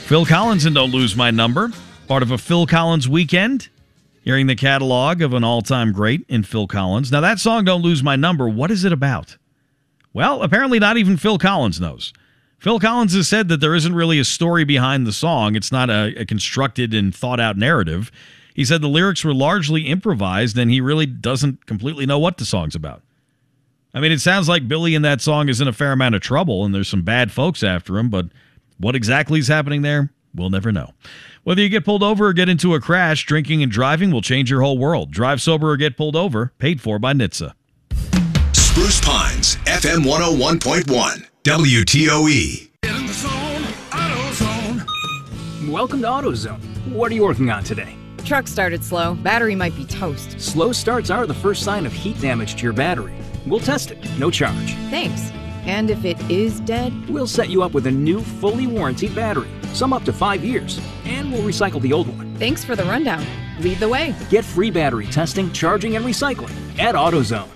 Phil Collins and Don't Lose My Number, part of a Phil Collins weekend. Hearing the catalog of an all-time great in Phil Collins. Now, that song, Don't Lose My Number, what is it about? Well, apparently not even Phil Collins knows. Phil Collins has said that there isn't really a story behind the song. It's not a constructed and thought-out narrative. He said the lyrics were largely improvised, and he really doesn't completely know what the song's about. I mean, it sounds like Billy in that song is in a fair amount of trouble, and there's some bad folks after him, but what exactly is happening there, we'll never know. Whether you get pulled over or get into a crash, drinking and driving will change your whole world. Drive sober or get pulled over, paid for by NHTSA. Spruce Pines, FM 101.1, WTOE. In the zone, AutoZone. Welcome to AutoZone. What are you working on today? Truck started slow. Battery might be toast. Slow starts are the first sign of heat damage to your battery. We'll test it, no charge. Thanks. And if it is dead? We'll set you up with a new, fully warranted battery, some up to 5 years, and we'll recycle the old one. Thanks for the rundown. Lead the way. Get free battery testing, charging, and recycling at AutoZone.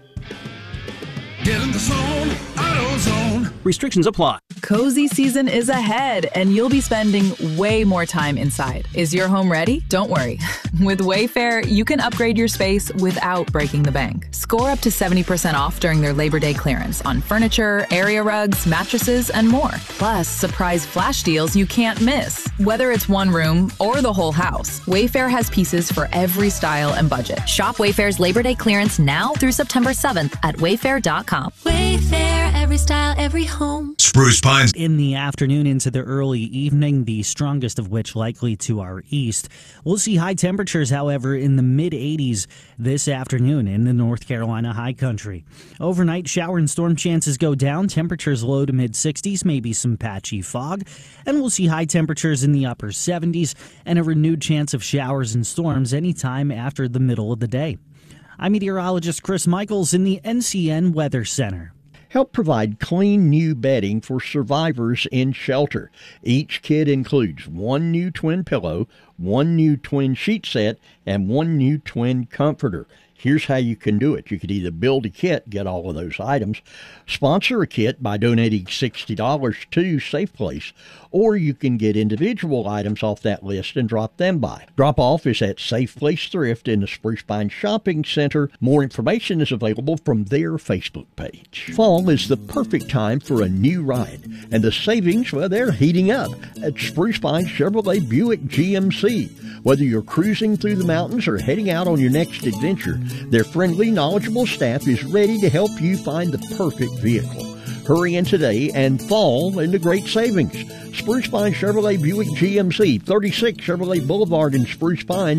Get in the zone, AutoZone. Restrictions apply. Cozy season is ahead, and you'll be spending way more time inside. Is your home ready? Don't worry. With Wayfair, you can upgrade your space without breaking the bank. Score up to 70% off during their Labor Day clearance on furniture, area rugs, mattresses, and more. Plus, surprise flash deals you can't miss. Whether it's one room or the whole house, Wayfair has pieces for every style and budget. Shop Wayfair's Labor Day clearance now through September 7th at wayfair.com. Wayfair, every style, every home. Spruce Pines. In the afternoon into the early evening, the strongest of which likely to our east. We'll see high temperatures, however, in the mid-80s this afternoon in the North Carolina high country. Overnight, shower and storm chances go down. Temperatures low to mid-60s, maybe some patchy fog. And we'll see high temperatures in the upper 70s and a renewed chance of showers and storms anytime after the middle of the day. I'm meteorologist Chris Michaels in the NCN Weather Center. Help provide clean new bedding for survivors in shelter. Each kit includes one new twin pillow, one new twin sheet set, and one new twin comforter. Here's how you can do it. You could either build a kit, get all of those items, sponsor a kit by donating $60 to Safe Place, or you can get individual items off that list and drop them by. Drop off is at Safe Place Thrift in the Spruce Pine Shopping Center. More information is available from their Facebook page. Fall is the perfect time for a new ride, and the savings, well, they're heating up at Spruce Pine Chevrolet Buick GMC. Whether you're cruising through the mountains or heading out on your next adventure, their friendly, knowledgeable staff is ready to help you find the perfect vehicle. Hurry in today and fall into great savings. Spruce Pine Chevrolet Buick GMC, 36 Chevrolet Boulevard in Spruce Pine,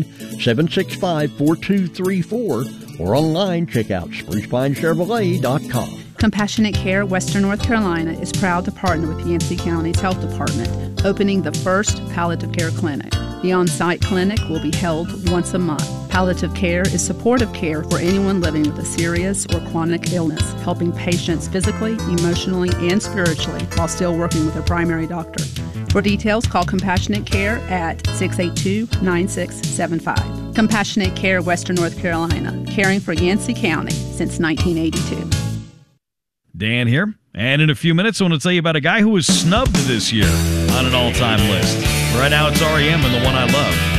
765-4234, or online, check out sprucepinechevrolet.com. Compassionate Care Western North Carolina is proud to partner with Yancey County's Health Department, opening the first palliative care clinic. The on-site clinic will be held once a month. Palliative care is supportive care for anyone living with a serious or chronic illness, helping patients physically, emotionally, and spiritually while still working with a primary doctor. For details, call Compassionate Care at 682-9675. Compassionate Care Western North Carolina, caring for Yancey County since 1982. Dan here, and in a few minutes I want to tell you about a guy who was snubbed this year on an all-time list. Right now it's REM and The One I Love.